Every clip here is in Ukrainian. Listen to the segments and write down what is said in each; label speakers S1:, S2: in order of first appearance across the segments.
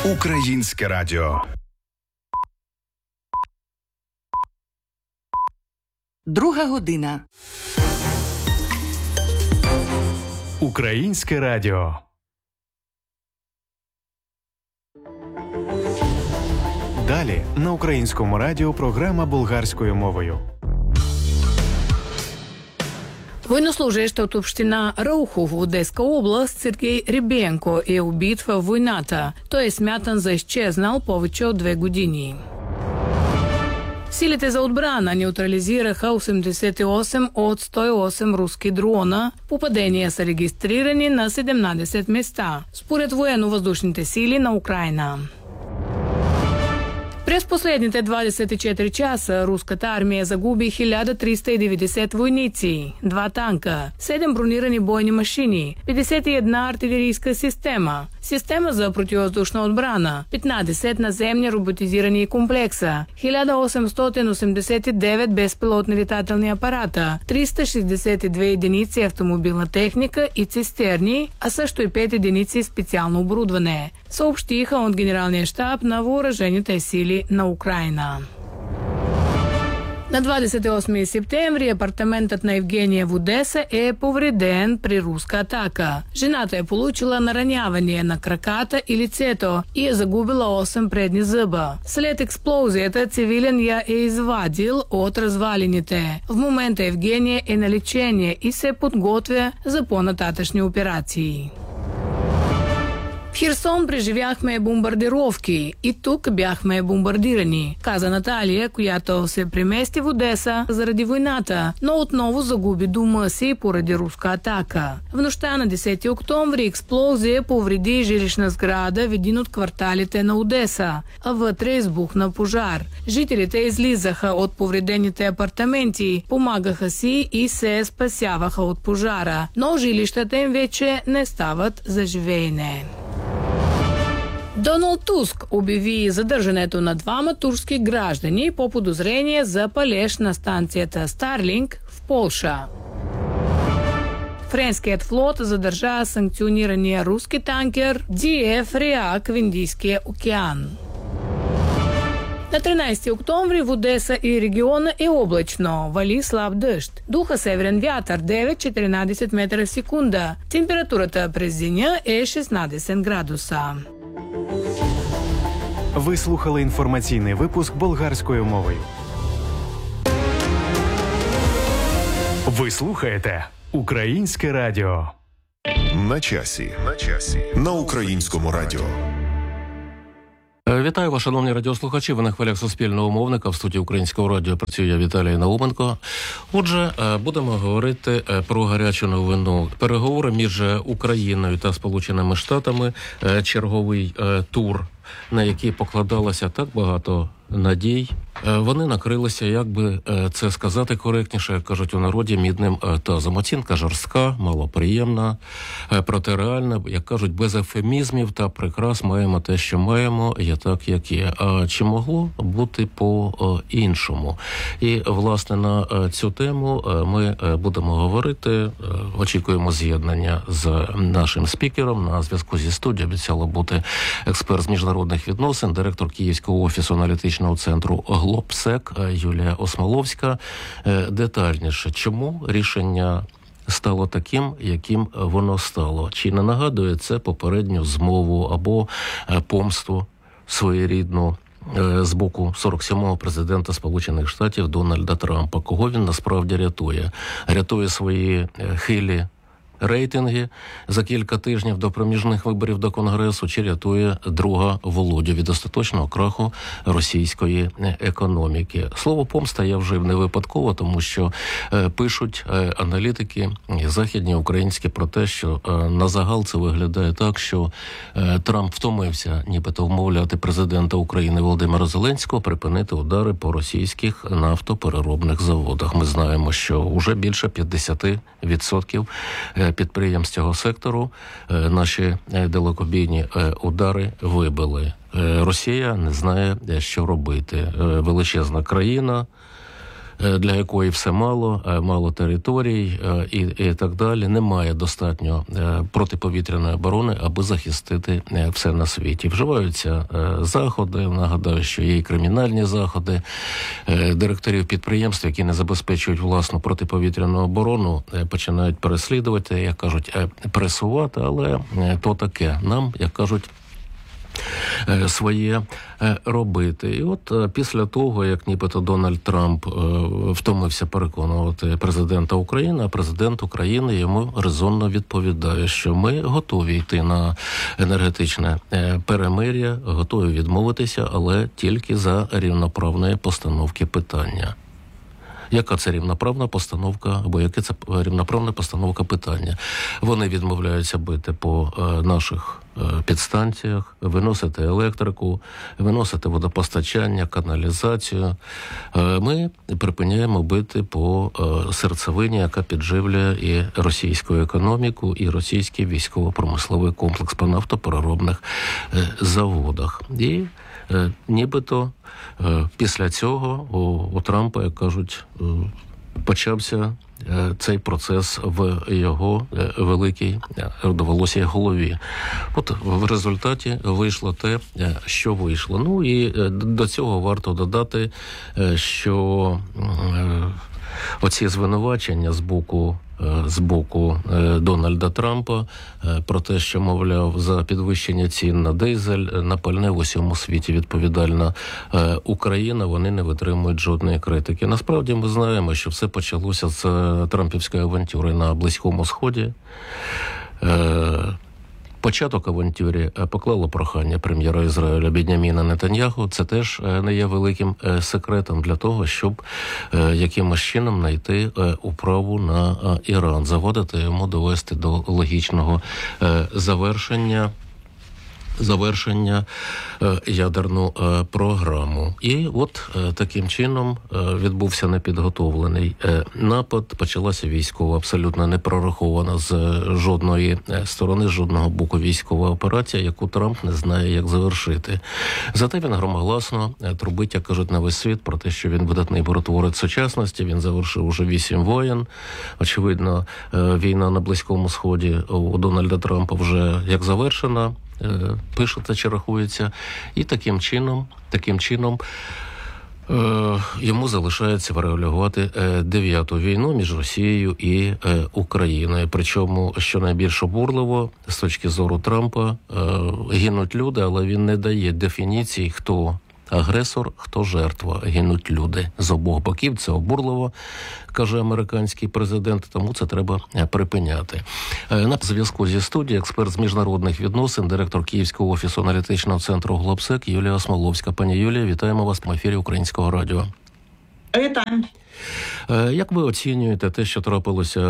S1: Українське радіо.
S2: Друга година.
S3: Українське радіо. Далі на Українському радіо програма булгарською мовою.
S4: Военнослужащ от община Раухов, Одеска област, Сергей Ребенко е убит във войната. Той е смятан за изчезнал повече от 2 години. Силите за отбрана неутрализираха 88 от 108 руски дрона. Попадения са регистрирани на 17 места, според военно-въздушните сили на Украина. През последните 24 часа руската армия загуби 1390 войници, 2 танка, 7 бронирани бойни машини, 51 артилерийска система, система за противовъздушна отбрана, 15 наземни роботизирани комплекса, 1889 безпилотни летателни апарата, 362 единици автомобилна техника и цистерни, а също и 5 единици специално оборудване, съобщиха от Генералния щаб на въоръжените сили на Украина. На 28 септември апартаментът на Евгения в Одеса е повреден при руска атака. Жената е получила нараняване на краката и лицето и е загубила 8 предни зъба. След експлозията цивилен я е извадил от развалините. В момента Евгения е на лечение и се подготвя за по-нататъчни операции. В Херсон преживяхме бомбардировки и тук бяхме бомбардирани, каза Наталия, която се премести в Одеса заради войната, но отново загуби дома си поради руска атака. В нощта на 10 октомври експлозия повреди жилищна сграда в един от кварталите на Одеса, а вътре избухна пожар. Жителите излизаха от повредените апартаменти, помагаха си и се спасяваха от пожара, но жилищата им вече не стават за живеене. Доналд Туск обяви задържането на 2 турски граждани по подозрение за палеж на станцията Старлинг в Полша. Френският флот задържа санкционирания руски танкер DF Реак в Индийския океан. На 13 октомври в Одеса и региона е облачно, вали слаб дъжд. Духа северен вятър 9-14 метра в секунда. Температурата през деня е 16 градуса.
S3: Ви слухали інформаційний випуск болгарською мовою. Ви слухаєте Українське радіо.
S1: На часі. На Українському радіо.
S5: Вітаю вас, шановні радіослухачі. Ви на хвилях суспільного мовника. В студії Українського радіо працює я, Віталій Науменко. Отже, будемо говорити про гарячу новину. Переговори між Україною та Сполученими Штатами, черговий тур, на який покладалося так багато надій, вони накрилися, як би це сказати коректніше, як кажуть у народі, мідним тазом. Оцінка жорстка, малоприємна, проте реальна, як кажуть, без ефемізмів та прикрас маємо те, що маємо, є так, як є. А чи могло бути по-іншому? І, власне, на цю тему ми будемо говорити. Очікуємо з'єднання з нашим спікером. На зв'язку зі студією обіцяло бути експерт з міжнародних відносин, директор Київського офісу аналітичного центру Глобсек Юлія Осмоловська. Детальніше, чому рішення стало таким, яким воно стало? Чи не нагадує це попередню змову або помсту своєрідну з боку 47-го президента Сполучених Штатів Дональда Трампа? Кого він насправді рятує? Рятує свої хилі рейтинги за кілька тижнів до проміжних виборів до Конгресу, чи рятує друга Володю від остаточного краху російської економіки? Слово «помста» я вжив не випадково, тому що пишуть аналітики західні, українські, про те, що на загал це виглядає так, що Трамп втомився нібито вмовляти президента України Володимира Зеленського припинити удари по російських нафтопереробних заводах. Ми знаємо, що вже більше 50% підприємств цього сектору наші далекобійні удари вибили. Росія не знає, що робити. Величезна країна, для якої все мало територій і так далі, немає достатньо протиповітряної оборони, аби захистити все на світі. Вживаються заходи, нагадаю, що є і кримінальні заходи директорів підприємств, які не забезпечують власну протиповітряну оборону, починають переслідувати, як кажуть, пресувати, але то таке. Нам, як кажуть, своє робити. І от після того, як нібито Дональд Трамп втомився переконувати президента України, а президент України йому резонно відповідає, що ми готові йти на енергетичне перемир'я, готові відмовитися, але тільки за рівноправної постановки питання. Яка це рівноправна постановка, або яка це рівноправна постановка питання? Вони відмовляються бити по наших підстанціях, виносити електрику, виносити водопостачання, каналізацію. Ми припиняємо бити по серцевині, яка підживлює і російську економіку, і російський військово-промисловий комплекс по нафтопереробних заводах. І нібито після цього у Трампа, як кажуть, почався цей процес в його великій родоволосій голові. От в результаті вийшло те, що вийшло. Ну і до цього варто додати, що оці звинувачення з боку Дональда Трампа про те, що, мовляв, за підвищення цін на дизель, на пальне в усьому світі відповідальна Україна, вони не витримують жодної критики. Насправді ми знаємо, що все почалося з трампівської авантюри на Близькому Сході. Початок авантюрі поклало прохання прем'єра Ізраїля Беньяміна Нетаньяху. Це теж не є великим секретом для того, щоб якимось чином знайти управу на Іран, заводити йому, довести до логічного завершення ядерну програму. І от таким чином відбувся непідготовлений напад, почалася військова, абсолютно не прорахована з жодної сторони, з жодного боку військова операція, яку Трамп не знає, як завершити. Зате він громогласно трубить, як кажуть, на весь світ про те, що він видатний миротворець сучасності, він завершив уже 8 воєн. Очевидно, війна на Близькому Сході у Дональда Трампа вже як завершена, пишеться чи рахується, і таким чином йому залишається врегулювати 9-ту війну між Росією і Україною. Причому, що найбільш обурливо, з точки зору Трампа, гинуть люди, але він не дає дефініції, хто агресор, хто жертва. Гинуть люди з обох боків. Це обурливо, каже американський президент, тому це треба припиняти. На зв'язку зі студією експерт з міжнародних відносин, директор Київського офісу аналітичного центру «Глобсек» Юлія Смоловська. Пані Юлія, вітаємо вас в ефірі Українського радіо.
S6: Вітаю.
S5: Як ви оцінюєте те, що трапилося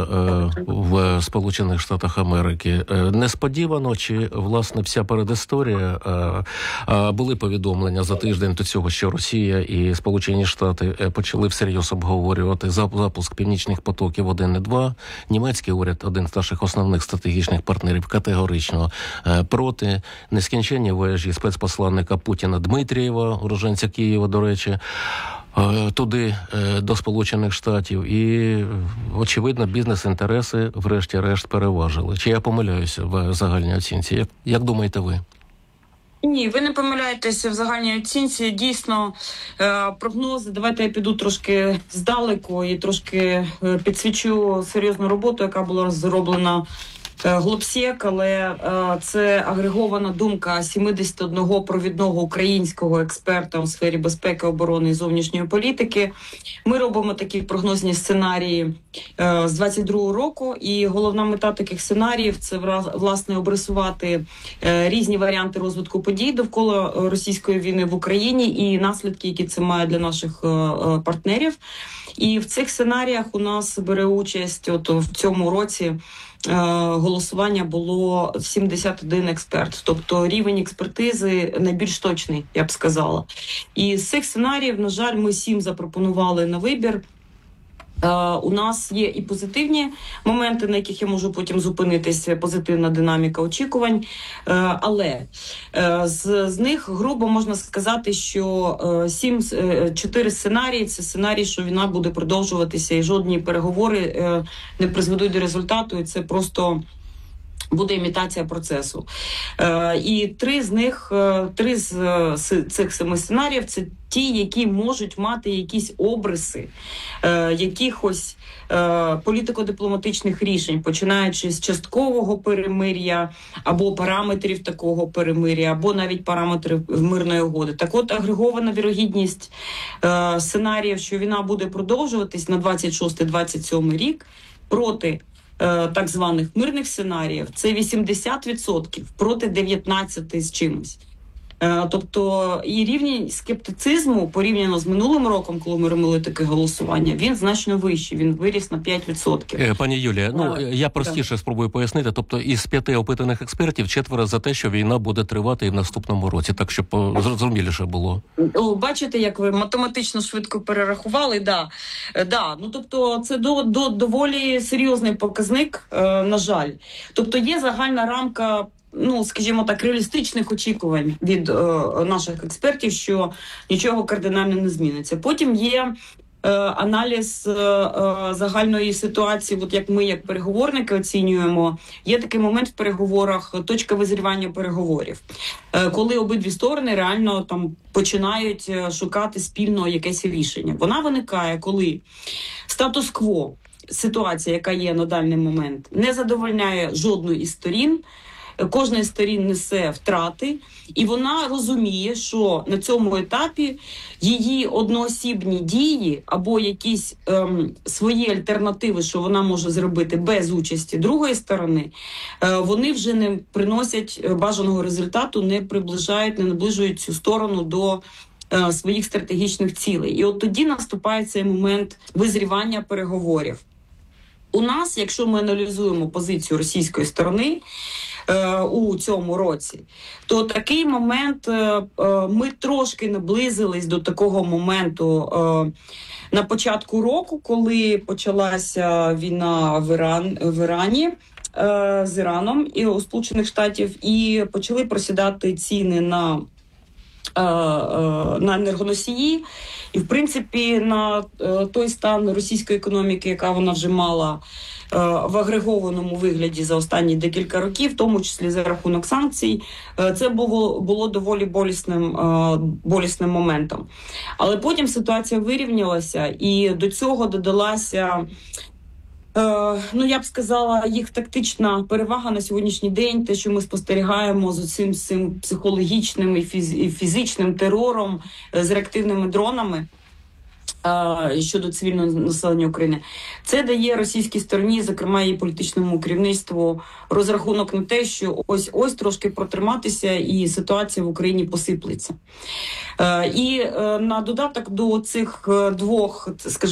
S5: в Сполучених Штатах Америки? Несподівано чи, власне, вся передісторія? Були повідомлення за тиждень до цього, що Росія і Сполучені Штати почали всерйоз обговорювати запуск північних потоків 1 і 2. Німецький уряд, один з наших основних стратегічних партнерів, категорично проти. Нескінченні вояжі спецпосланника Путіна Дмитрієва, уроженця Києва, до речі, туди, до Сполучених Штатів, і, очевидно, бізнес-інтереси врешті-решт переважили. Чи я помиляюся в загальній оцінці? Як думаєте ви?
S6: Ні, ви не помиляєтеся в загальній оцінці. Дійсно, прогнози, давайте я піду трошки здалеку і трошки підсвічу серйозну роботу, яка була зроблена Глобсек, але це агрегована думка 71 провідного українського експерта у сфері безпеки, оборони і зовнішньої політики. Ми робимо такі прогнозні сценарії з 22-го року, і головна мета таких сценаріїв – це, власне, обрисувати різні варіанти розвитку подій довкола російської війни в Україні і наслідки, які це має для наших партнерів. І в цих сценаріях у нас бере участь в цьому році голосування було 71 експерт. Тобто рівень експертизи найбільш точний, я б сказала. І з цих сценаріїв, на жаль, ми 7 запропонували на вибір. У нас є і позитивні моменти, на яких я можу потім зупинитися, позитивна динаміка очікувань. Але З них, грубо можна сказати, що 4 сценарії – це сценарій, що війна буде продовжуватися і жодні переговори не призведуть до результату, і це просто буде імітація процесу. І 3 з цих 7 сценаріїв – це ті, які можуть мати якісь обриси якихось політико-дипломатичних рішень, починаючи з часткового перемир'я, або параметрів такого перемир'я, або навіть параметрів мирної угоди. Так от, агрегована вірогідність сценаріїв, що війна буде продовжуватись на 26-27 рік проти так званих мирних сценаріїв, це 80% проти 19 з чимось. Тобто і рівень скептицизму порівняно з минулим роком, коли ми робили таке голосування, він значно вищий, він виріс на 5%.
S5: Пані Юлія, я простіше спробую пояснити. Тобто із 5 опитаних експертів 4 за те, що війна буде тривати і в наступному році, так щоб зрозуміліше було.
S6: Бачите, як ви математично швидко перерахували, да. Ну, тобто це доволі серйозний показник, на жаль. Тобто є загальна рамка, скажімо так, реалістичних очікувань від наших експертів, що нічого кардинально не зміниться. Потім є аналіз загальної ситуації, от як ми, як переговорники, оцінюємо. Є такий момент в переговорах, точка визрівання переговорів, коли обидві сторони реально там починають шукати спільно якесь рішення. Вона виникає, коли статус-кво, ситуація, яка є на даний момент, не задовольняє жодної із сторін, кожна з сторін несе втрати, і вона розуміє, що на цьому етапі її одноосібні дії або якісь свої альтернативи, що вона може зробити без участі другої сторони, вони вже не приносять бажаного результату, не наближують цю сторону до своїх стратегічних цілей. І от тоді наступає цей момент визрівання переговорів. У нас, якщо ми аналізуємо позицію російської сторони у цьому році, то такий момент, ми трошки наблизились до такого моменту на початку року, коли почалася війна в Ірані, з Іраном і у Сполучених Штатів, і почали просідати ціни на енергоносії, і, в принципі, на той стан російської економіки, яка вона вже мала в агрегованому вигляді за останні декілька років, в тому числі за рахунок санкцій, це було доволі болісним моментом. Але потім ситуація вирівнялася, і до цього додалася, я б сказала, їх тактична перевага на сьогоднішній день, те, що ми спостерігаємо з цим психологічним і фізичним терором, з реактивними дронами щодо цивільного населення України. Це дає російській стороні, зокрема її політичному керівництву, розрахунок на те, що ось трошки протриматися і ситуація в Україні посиплеться. І на додаток до цих двох, скажімо,